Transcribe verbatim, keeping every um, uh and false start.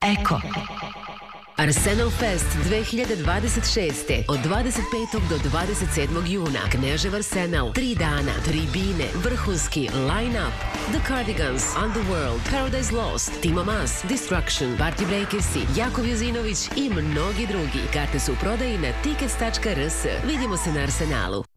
Eko. Arsenal Fest dve hiljade dvadeset šeste. Od dvadeset petog do dvadeset sedmog juna. Knežev Arsenal. Tri dana, tribine, vrhunski line-up. The Cardigans, Underworld, Paradise Lost, Timo Maas, Destruction, Party Breakersi, Jakov Jozinović i mnogi drugi. Karte su u prodaji na tickets tačka r s. Vidimo se na Arsenalu.